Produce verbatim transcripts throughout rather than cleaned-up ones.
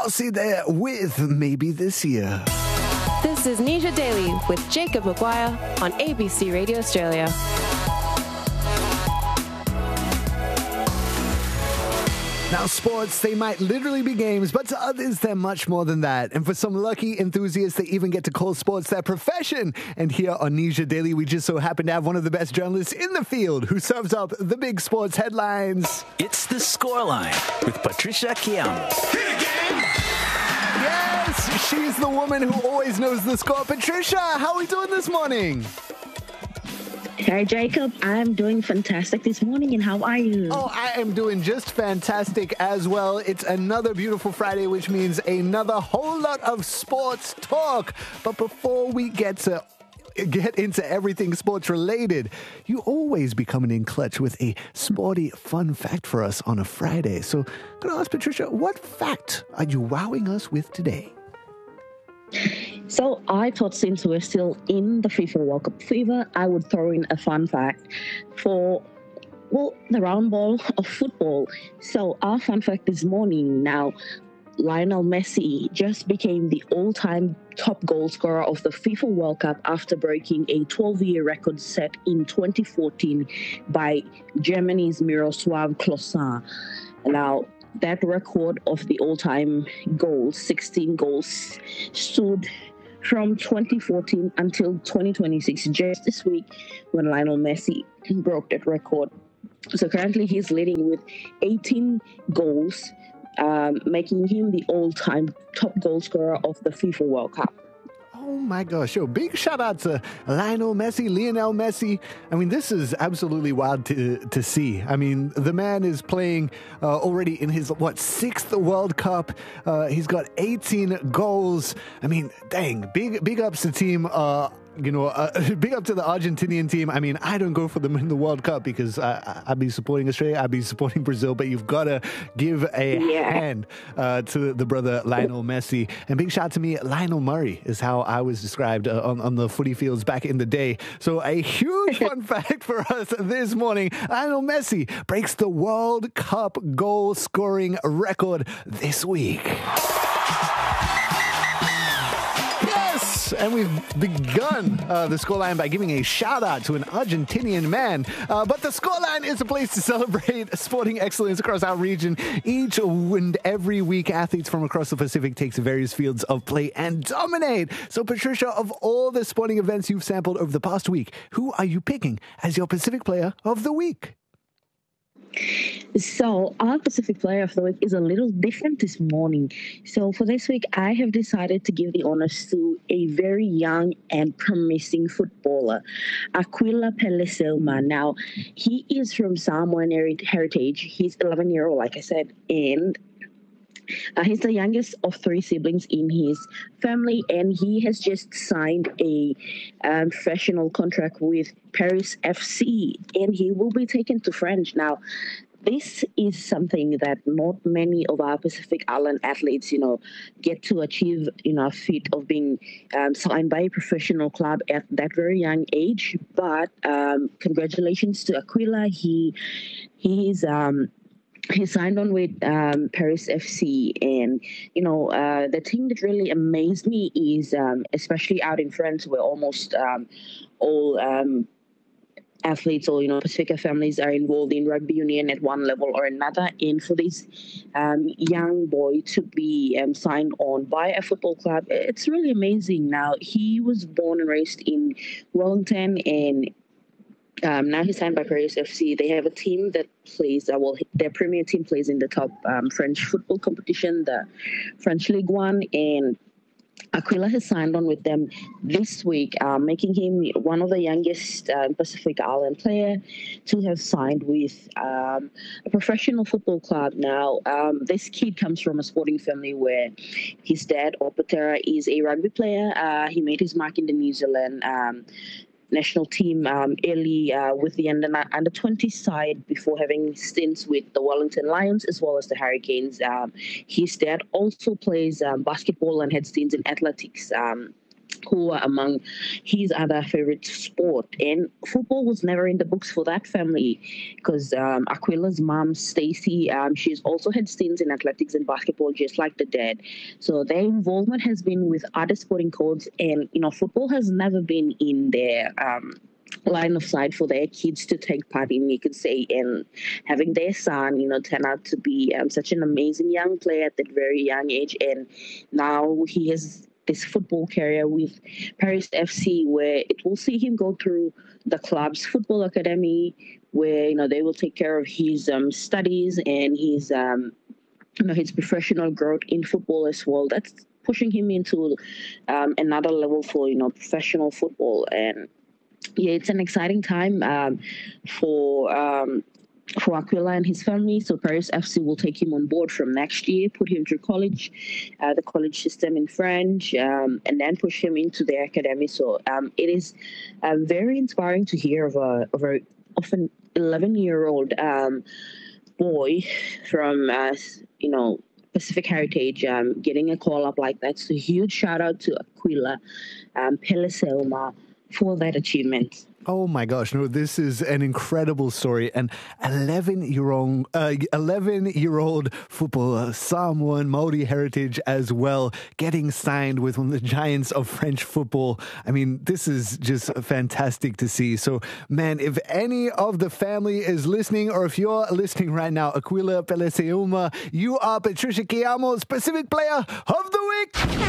I'll see you there with Maybe This Year. This is Nisha Daily with Jacob Maguire on A B C Radio Australia. Now, sports, they might literally be games, but to others, they're much more than that. And for some lucky enthusiasts, they even get to call sports their profession. And here on Nisha Daily, we just so happen to have one of the best journalists in the field who serves up the big sports headlines. It's The Scoreline with Patricia Kiam. Yes, she's the woman who always knows the score. Patricia, how are we doing this morning? Hey, Jacob. I'm doing fantastic this morning, and how are you? Oh, I am doing just fantastic as well. It's another beautiful Friday, which means another whole lot of sports talk. But before we get to get into everything sports related, you always be coming in clutch with a sporty fun fact for us on a Friday. So I'm going to ask Patricia, what fact are you wowing us with today? So I thought since we're still in the FIFA World Cup fever, I would throw in a fun fact for, well, the round ball of football. So our fun fact this morning now, Lionel Messi just became the all-time top goal scorer of the FIFA World Cup after breaking a twelve-year record set in twenty fourteen by Germany's Miroslav Klose. Now, that record of the all-time goals, sixteen goals, stood from twenty fourteen until twenty twenty-six, just this week when Lionel Messi broke that record. So currently he's leading with eighteen goals, um, making him the all-time top goal scorer of the FIFA World Cup. Oh my gosh, yo, big shout out to Lionel Messi, Lionel Messi. I mean, this is absolutely wild to to see. I mean, the man is playing uh, already in his, what, sixth World Cup. Uh, he's got eighteen goals. I mean, dang, big, big ups to team uh You know, uh, big up to the Argentinian team. I mean, I don't go for them in the World Cup because I, I'd be supporting Australia, I'd be supporting Brazil, but you've got to give a yeah. hand uh, to the brother Lionel Messi. And big shout out to me, Lionel Murray is how I was described uh, on, on the footy fields back in the day. So a huge fun fact for us this morning, Lionel Messi breaks the World Cup goal scoring record this week. And we've begun uh, the scoreline by giving a shout out to an Argentinian man. Uh, but the scoreline is a place to celebrate sporting excellence across our region. Each and every week, athletes from across the Pacific take to various fields of play and dominate. So, Patricia, of all the sporting events you've sampled over the past week, who are you picking as your Pacific Player of the Week? So our Pacific Player of the Week is a little different this morning. So for this week, I have decided to give the honors to a very young and promising footballer, Aquila Peleselma. Now, he is from Samoan heritage. He's eleven-year-old, like I said, and Uh, he's the youngest of three siblings in his family, and he has just signed a um, professional contract with Paris F C, and he will be taken to France. Now, this is something that not many of our Pacific Island athletes, you know, get to achieve, you know, a feat of being um, signed by a professional club at that very young age. But um, congratulations to Aquila. He, he's... Um, He signed on with um, Paris F C, and, you know, uh, the thing that really amazed me is, um, especially out in France, where almost um, all um, athletes or, you know, Pacifica families are involved in rugby union at one level or another. And for this um, young boy to be um, signed on by a football club, it's really amazing. Now, he was born and raised in Wellington, and Um, now he's signed by Paris F C. They have a team that plays, uh, well, their premier team plays in the top um, French football competition, the French Ligue one, and Aquila has signed on with them this week, uh, making him one of the youngest uh, Pacific Island player to have signed with um, a professional football club. Now, um, this kid comes from a sporting family where his dad, Opatera, is a rugby player. Uh, he made his mark in the New Zealand um, national team um, early uh, with the under, under twenty side before having stints with the Wellington Lions as well as the Hurricanes. Um, his dad also plays um, basketball and had stints in athletics. Um, who are among his other favorite sport. And football was never in the books for that family because um, Aquila's mom, Stacy, um, she's also had stints in athletics and basketball, just like the dad. So their involvement has been with other sporting codes, and you know, football has never been in their um, line of sight for their kids to take part in, you could say, and having their son, you know, turn out to be um, such an amazing young player at that very young age. And now he has this football career with Paris F C, where it will see him go through the club's football academy, where you know they will take care of his um, studies and his um, you know his professional growth in football as well. That's pushing him into um, another level for you know professional football. And yeah, it's an exciting time um, for. Um, for Aquila and his family. So Paris F C will take him on board from next year, put him through college, uh, the college system in French, um, and then push him into the academy. So um, it is um, very inspiring to hear of a, of a of an eleven-year-old um, boy from, uh, you know, Pacific Heritage um, getting a call-up like that. So huge shout-out to Aquila um, Peleseuma for that achievement. Oh my gosh, no, this is an incredible story. An eleven-year-old uh, eleven-year-old footballer, Samoan Maori heritage as well, getting signed with one of the giants of French football. I mean, this is just fantastic to see. So, man, if any of the family is listening, or if you're listening right now, Aquila Peleseuma, you are Patricia Kiamo's Pacific Player of the Week.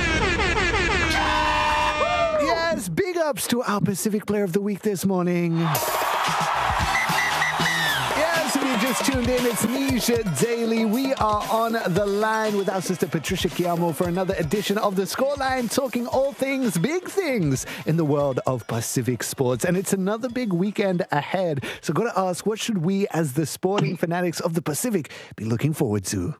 Yes, big ups to our Pacific Player of the Week this morning. Yes, if you just tuned in, it's Nisha Daily. We are on the line with our sister Patricia Kiamo for another edition of The Scoreline, talking all things, big things in the world of Pacific sports. And it's another big weekend ahead. So got to ask, what should we as the sporting fanatics of the Pacific be looking forward to?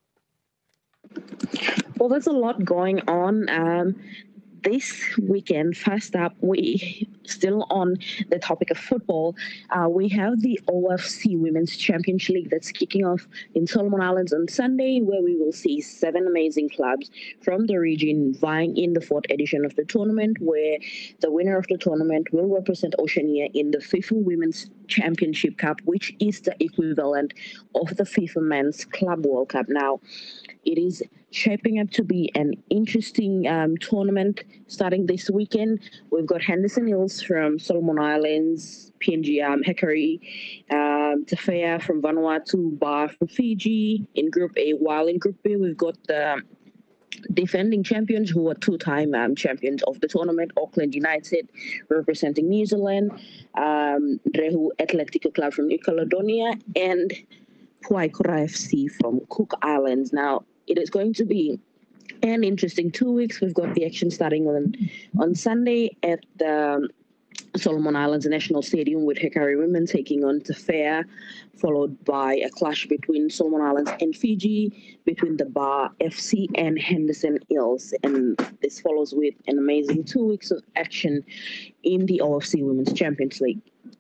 Well, there's a lot going on. Um, This weekend, first up, we still on the topic of football. Uh, we have the O F C Women's Championship League that's kicking off in Solomon Islands on Sunday, where we will see seven amazing clubs from the region vying in the fourth edition of the tournament, where the winner of the tournament will represent Oceania in the FIFA Women's Championship Cup, which is the equivalent of the FIFA Men's Club World Cup. Now, it is shaping up to be an interesting um, tournament starting this weekend. We've got Henderson Hills from Solomon Islands, P N G um, Hikari, um, Tafea from Vanuatu, Bar from Fiji in Group A, while in Group B we've got the defending champions who are two-time um, champions of the tournament, Auckland United representing New Zealand, um, Rehu Atletico Club from New Caledonia, and Puaikura F C from Cook Islands. Now, it is going to be an interesting two weeks. We've got the action starting on on Sunday at the Solomon Islands National Stadium with Hikari Women taking on Tafea, followed by a clash between Solomon Islands and Fiji, between the Bar F C and Henderson Hills. And this follows with an amazing two weeks of action in the O F C Women's Champions League.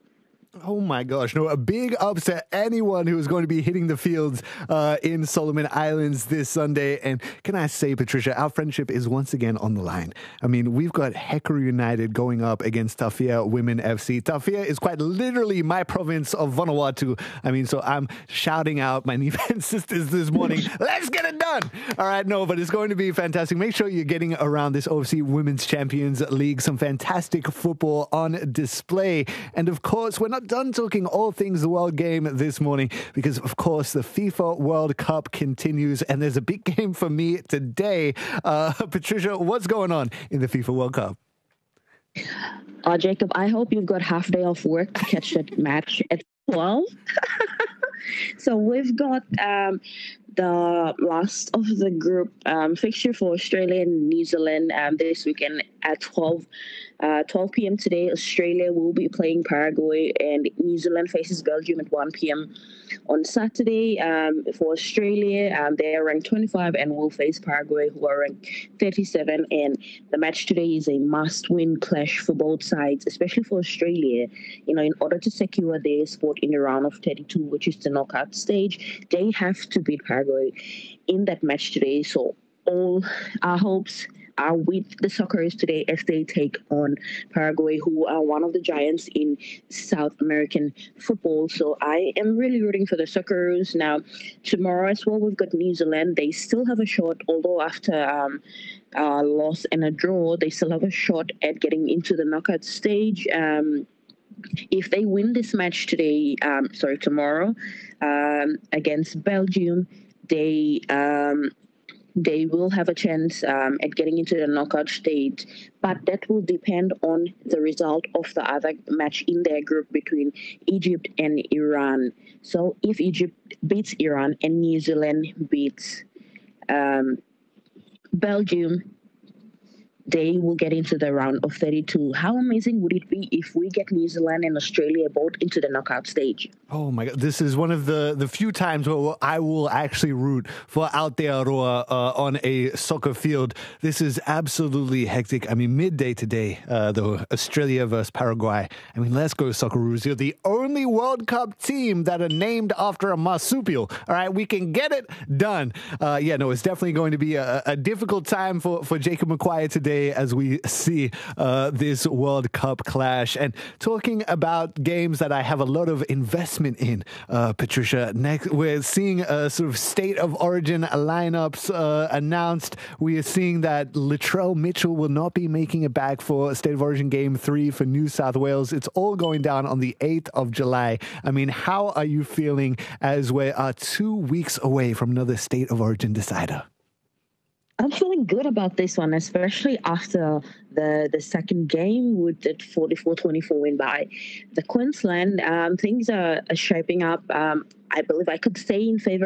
Oh my gosh, no, a big ups to anyone who is going to be hitting the fields uh, in Solomon Islands this Sunday. And can I say, Patricia, our friendship is once again on the line. I mean, we've got Hekuru United going up against Tafea Women F C. Tafea is quite literally my province of Vanuatu. I mean, so I'm shouting out my Nivan sisters this morning, let's get it done. All right, no, but it's going to be fantastic. Make sure you're getting around this O F C Women's Champions League. Some fantastic football on display. And of course, we're not done talking all things the World Game this morning because, of course, the FIFA World Cup continues and there's a big game for me today. Uh, Patricia, what's going on in the FIFA World Cup? Uh, Jacob, I hope you've got half day off work to catch that match at twelve. So we've got um, the last of the group um, fixture for Australia and New Zealand um, this weekend at twelve p.m. today. Australia will be playing Paraguay and New Zealand faces Belgium at one p.m. on Saturday. Um, for Australia, um, they are ranked twenty-five and will face Paraguay, who are ranked thirty-seven. And the match today is a must-win clash for both sides, especially for Australia. You know, in order to secure their spot in the round of thirty-two, which is the knockout stage, they have to beat Paraguay in that match today. So all our hopes are with the Socceroos today as they take on Paraguay, who are one of the giants in South American football. So I am really rooting for the Socceroos. Now, tomorrow as well, we've got New Zealand. They still have a shot, although after um, a loss and a draw, they still have a shot at getting into the knockout stage. Um, if they win this match today, um, sorry, tomorrow, um, against Belgium, they um, they will have a chance um, at getting into the knockout stage, but that will depend on the result of the other match in their group between Egypt and Iran. So if Egypt beats Iran and New Zealand beats um, Belgium, they will get into the round of thirty-two. How amazing would it be if we get New Zealand and Australia both into the knockout stage? Oh my God. This is one of the, the few times where I will actually root for Aotearoa uh, on a soccer field. This is absolutely hectic. I mean, midday today, uh, the Australia versus Paraguay. I mean, let's go Socceroos. You're the only World Cup team that are named after a marsupial. All right, we can get it done. Uh, yeah, no, it's definitely going to be a, a difficult time for, for Jacob Maguire today as we see uh, this World Cup clash. And talking about games that I have a lot of investment in, uh, Patricia, next we're seeing a sort of state of origin lineups uh, announced. We are seeing that Latrell Mitchell will not be making it back for state of origin game three for New South Wales. It's all going down on the eighth of July. I mean, how are you feeling as we are two weeks away from another state of origin decider? I'm feeling good about this one, especially after the the second game with the forty-four twenty-four win by the Queensland. Um, things are, are shaping up. Um, I believe I could say in favor